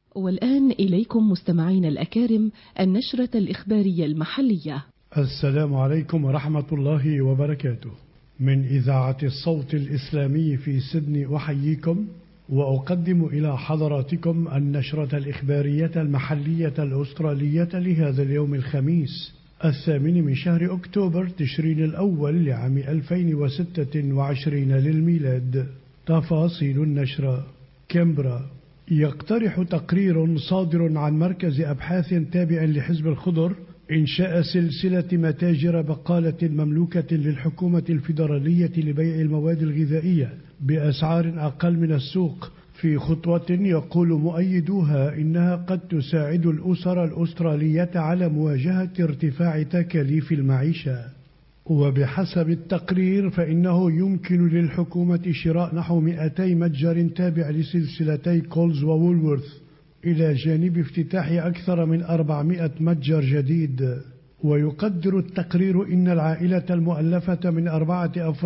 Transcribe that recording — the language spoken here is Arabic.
والآن إليكم مستمعين الأكارم النشرة الإخبارية المحلية. السلام عليكم ورحمة الله وبركاته. من إذاعة الصوت الإسلامي في سيدني أحييكم وأقدم إلى حضراتكم النشرة الإخبارية المحلية الأسترالية لهذا اليوم الخميس 8 من شهر أكتوبر تشرين الأول لعام 2026 للميلاد. تفاصيل النشرة. كامبرا. يقترح تقرير صادر عن مركز أبحاث تابع لحزب الخضر إنشاء سلسلة متاجر بقالة مملوكة للحكومة الفيدرالية لبيع المواد الغذائية بأسعار أقل من السوق، في خطوة يقول مؤيدوها إنها قد تساعد الأسر الأسترالية على مواجهة ارتفاع تكاليف المعيشة. وبحسب التقرير فإنه يمكن للحكومة شراء نحو 200 متجر تابع لسلسلتي كولز ووولورث، إلى جانب افتتاح أكثر من 400 متجر جديد. ويقدر التقرير إن العائلة المؤلفة من 4 أفراد